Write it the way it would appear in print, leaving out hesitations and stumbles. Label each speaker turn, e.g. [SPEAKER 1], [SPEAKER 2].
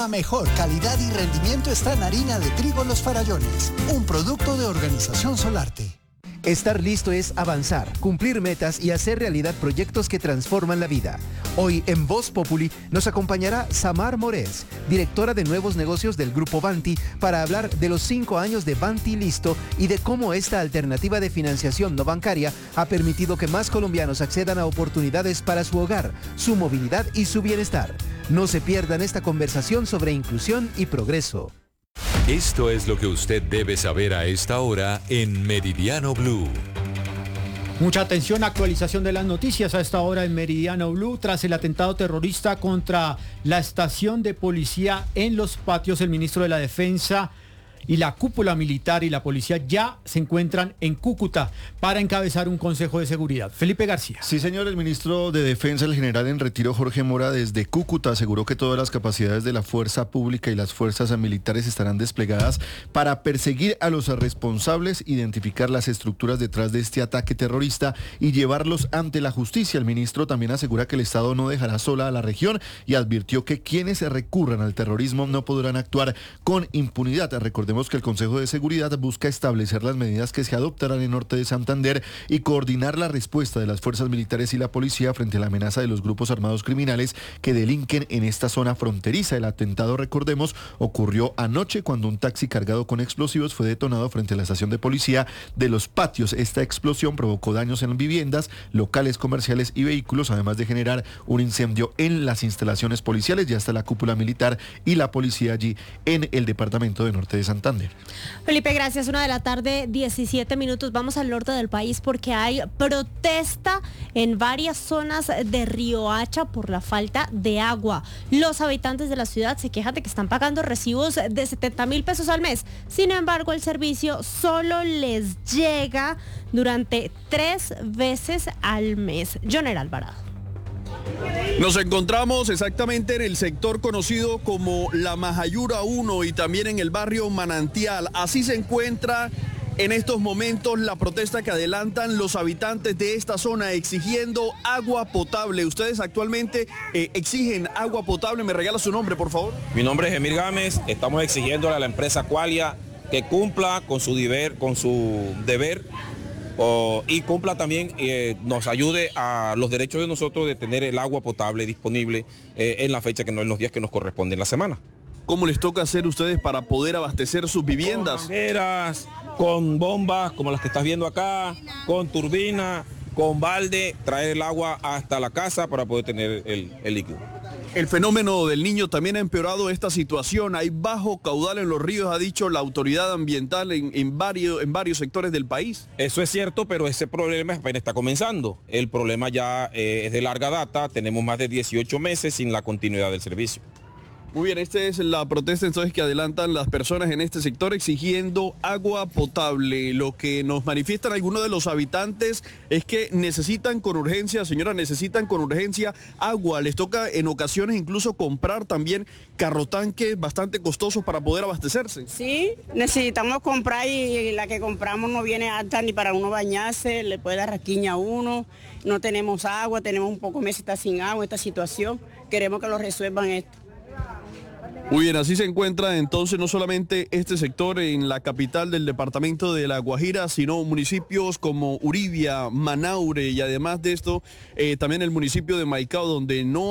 [SPEAKER 1] La mejor calidad y rendimiento está en harina de trigo Los Farallones, un producto de Organización Solarte.
[SPEAKER 2] Estar listo es avanzar, cumplir metas y hacer realidad proyectos que transforman la vida. Hoy en Voz Populi nos acompañará Samar Morés, directora de nuevos negocios del Grupo Banti, para hablar de los 5 años de Banti Listo y de cómo esta alternativa de financiación no bancaria ha permitido que más colombianos accedan a oportunidades para su hogar, su movilidad y su bienestar. No se pierdan esta conversación sobre inclusión y progreso.
[SPEAKER 3] Esto es lo que usted debe saber a esta hora en Meridiano Blue.
[SPEAKER 4] Mucha atención, actualización de las noticias a esta hora en Meridiano Blue. Tras el atentado terrorista contra la estación de policía en Los Patios, el ministro de la Defensa y la cúpula militar y la policía ya se encuentran en Cúcuta para encabezar un consejo de seguridad. Felipe García.
[SPEAKER 5] Sí, señor, el ministro de Defensa, el general en retiro Jorge Mora, desde Cúcuta aseguró que todas las capacidades de la fuerza pública y las fuerzas militares estarán desplegadas para perseguir a los responsables, identificar las estructuras detrás de este ataque terrorista y llevarlos ante la justicia. El ministro también asegura que el Estado no dejará sola a la región y advirtió que quienes recurran al terrorismo no podrán actuar con impunidad. Recordemos que el Consejo de Seguridad busca establecer las medidas que se adoptarán en Norte de Santander y coordinar la respuesta de las fuerzas militares y la policía frente a la amenaza de los grupos armados criminales que delinquen en esta zona fronteriza. El atentado, recordemos, ocurrió anoche cuando un taxi cargado con explosivos fue detonado frente a la estación de policía de Los Patios. Esta explosión provocó daños en viviendas, locales comerciales y vehículos, además de generar un incendio en las instalaciones policiales. Ya está la cúpula militar y la policía allí en el departamento de Norte de Santander.
[SPEAKER 6] Felipe, gracias. 1:17 p.m. Vamos al norte del país porque hay protesta en varias zonas de Riohacha por la falta de agua. Los habitantes de la ciudad se quejan de que están pagando recibos de 70.000 pesos al mes. Sin embargo, el servicio solo les llega durante 3 veces al mes. Joner Alvarado.
[SPEAKER 7] Nos encontramos exactamente en el sector conocido como La Majayura 1 y también en el barrio Manantial. Así se encuentra en estos momentos la protesta que adelantan los habitantes de esta zona exigiendo agua potable. Ustedes actualmente exigen agua potable. ¿Me regala su nombre, por favor?
[SPEAKER 8] Mi nombre es Emir Gámez. Estamos exigiendo a la empresa Qualia que cumpla con su deber y cumpla también, nos ayude a los derechos de nosotros de tener el agua potable disponible en la fecha, en los días que nos corresponden la semana.
[SPEAKER 7] ¿Cómo les toca hacer ustedes para poder abastecer sus viviendas?
[SPEAKER 8] Con mangueras, con bombas como las que estás viendo acá, con turbina, con balde, traer el agua hasta la casa para poder tener el líquido.
[SPEAKER 7] El fenómeno del Niño también ha empeorado esta situación. Hay bajo caudal en los ríos, ha dicho la autoridad ambiental en varios sectores del país.
[SPEAKER 8] Eso es cierto, pero ese problema apenas está comenzando. El problema ya es de larga data. Tenemos más de 18 meses sin la continuidad del servicio.
[SPEAKER 7] Muy bien, esta es la protesta entonces que adelantan las personas en este sector exigiendo agua potable. Lo que nos manifiestan algunos de los habitantes es que necesitan con urgencia, señora, necesitan con urgencia agua. Les toca en ocasiones incluso comprar también carrotanques bastante costosos para poder abastecerse.
[SPEAKER 9] Sí, necesitamos comprar y la que compramos no viene alta ni para uno bañarse, le puede dar raquiña a uno. No tenemos agua, tenemos un poco meses sin agua, esta situación. Queremos que lo resuelvan esto.
[SPEAKER 7] Muy bien, así se encuentra entonces no solamente este sector en la capital del departamento de La Guajira, sino municipios como Uribia, Manaure y además de esto, también el municipio de Maicao, donde no